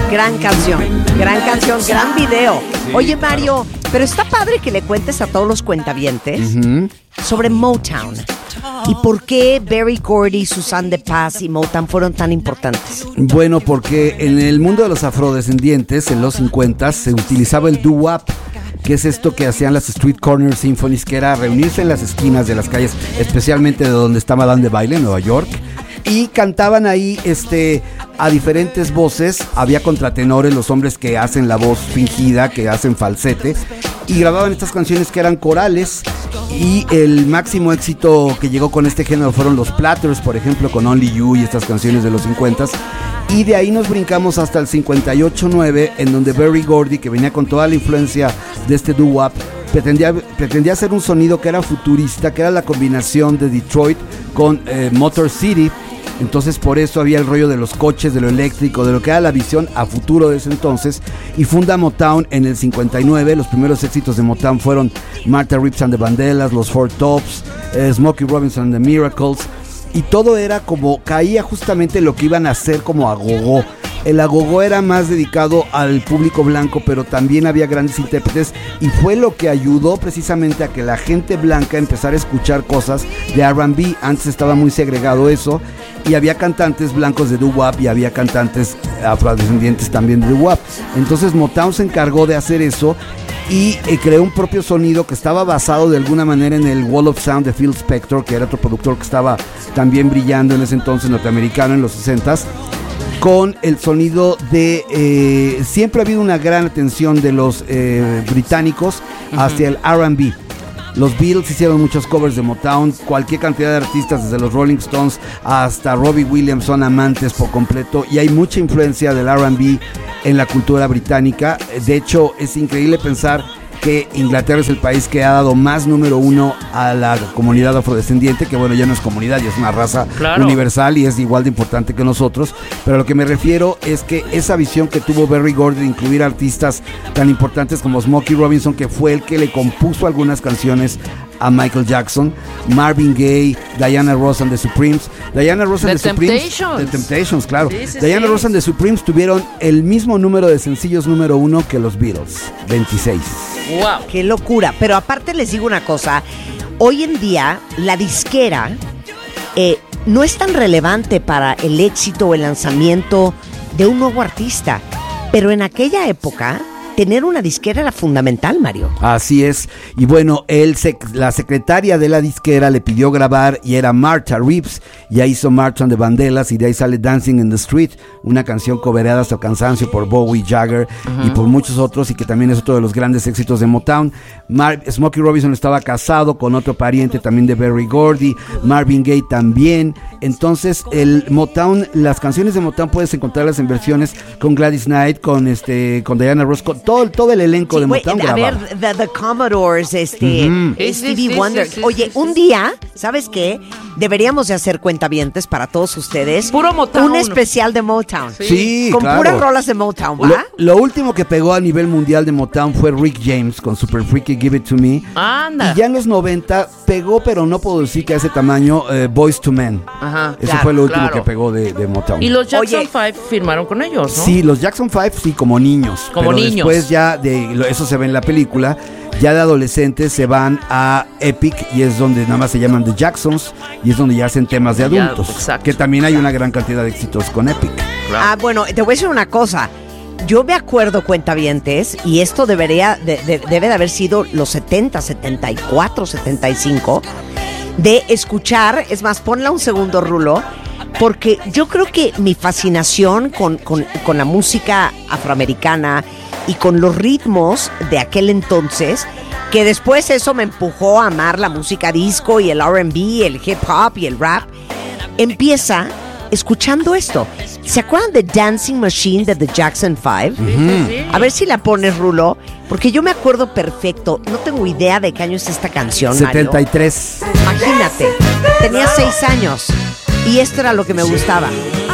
Gran canción, gran video. Sí, oye, Mario, claro. Pero está padre que le cuentes a todos los cuentavientes sobre Motown. ¿Y por qué Berry Gordy, Suzanne de Paz y Motown fueron tan importantes? Bueno, porque en el mundo de los afrodescendientes, en los 50, se utilizaba el doo-wop, que es esto que hacían las Street Corner Symphonies, que era reunirse en las esquinas de las calles, especialmente de donde está Madame de Baile, en Nueva York, y cantaban ahí a diferentes voces. Había contratenores, los hombres que hacen la voz fingida, que hacen falsete, y grababan estas canciones que eran corales. Y el máximo éxito que llegó con este género fueron los Platters, por ejemplo, con Only You y estas canciones de los 50s. Y de ahí nos brincamos hasta el 58-9, en donde Berry Gordy, que venía con toda la influencia de este doo-wop, pretendía hacer un sonido que era futurista, que era la combinación de Detroit con Motor City. Entonces por eso había el rollo de los coches, de lo eléctrico, de lo que era la visión a futuro de ese entonces, y funda Motown en el 59. Los primeros éxitos de Motown fueron Martha Reeves and the Vandellas, los Four Tops, Smokey Robinson and the Miracles, y todo era como, caía justamente lo que iban a hacer como agogó. El agogó era más dedicado al público blanco, pero también había grandes intérpretes, y fue lo que ayudó precisamente a que la gente blanca empezara a escuchar cosas de R&B. Antes estaba muy segregado eso, y había cantantes blancos de doo-wop y había cantantes afrodescendientes también de doo-wop. Entonces Motown se encargó de hacer eso y creó un propio sonido que estaba basado de alguna manera en el Wall of Sound de Phil Spector, que era otro productor que estaba también brillando en ese entonces, norteamericano, en los 60s. Con el sonido de... siempre ha habido una gran atención de los británicos hacia el R&B. Los Beatles hicieron muchos covers de Motown. Cualquier cantidad de artistas, desde los Rolling Stones hasta Robbie Williams, son amantes por completo. Y hay mucha influencia del R&B en la cultura británica. De hecho, es increíble pensar que Inglaterra es el país que ha dado más número uno a la comunidad afrodescendiente, que bueno, ya no es comunidad, ya es una raza universal y es igual de importante que nosotros. Pero a lo que me refiero es que esa visión que tuvo Berry Gordy de incluir artistas tan importantes como Smokey Robinson, que fue el que le compuso algunas canciones a Michael Jackson, Marvin Gaye, Diana Ross and the Supremes. Diana Ross and the Supremes, The Temptations, claro. Sí, Diana Ross and the Supremes tuvieron el mismo número de sencillos número uno que los Beatles, 26. ¡Wow! ¡Qué locura! Pero aparte les digo una cosa, hoy en día la disquera no es tan relevante para el éxito o el lanzamiento de un nuevo artista, pero en aquella época tener una disquera era fundamental, Mario. Así es. Y bueno, la secretaria de la disquera le pidió grabar y era Martha Reeves. Ya hizo Martha and the Vandellas y de ahí sale Dancing in the Street, una canción cobereada hasta cansancio por Bowie, Jagger y por muchos otros, y que también es otro de los grandes éxitos de Motown. Smokey Robinson estaba casado con otro pariente también de Berry Gordy, Marvin Gaye también. Entonces el Motown, las canciones de Motown puedes encontrarlas en versiones con Gladys Knight, con Diana Ross, con todo el elenco de Motown grabado. A ver, The Commodores, Stevie Wonder. Oye, un día, ¿sabes qué? Deberíamos de hacer cuentavientes para todos ustedes. Puro Motown. Un especial de Motown. Sí, con claro. Puras rolas de Motown, ¿va? Lo último que pegó a nivel mundial de Motown fue Rick James con Super Freaky Give It To Me. Anda. Y ya en los 90 pegó, pero no puedo decir que a ese tamaño, Boyz II Men. Ajá. Eso fue lo último que pegó de Motown. Y los Jackson 5 firmaron con ellos, ¿no? Sí, los Jackson 5 sí, como niños. Como pero niños. Después ya, eso se ve en la película, ya de adolescentes se van a Epic y es donde nada más se llaman The Jacksons y es donde ya hacen temas de adultos. Exacto. Que también hay una gran cantidad de éxitos con Epic. Claro. Bueno, te voy a decir una cosa. Yo me acuerdo, cuentavientes, y esto debe de haber sido los 70, 74, 75, de escuchar, es más, ponla un segundo, Rulo, porque yo creo que mi fascinación con la música afroamericana y con los ritmos de aquel entonces, que después eso me empujó a amar la música disco y el R&B, el hip hop y el rap, empieza escuchando esto. ¿Se acuerdan de Dancing Machine de The Jackson 5? Sí. A ver si la pones, Rulo, porque yo me acuerdo perfecto. No tengo idea de qué año es esta canción, 73. Mario. Imagínate, tenía 6 años y esto era lo que me gustaba.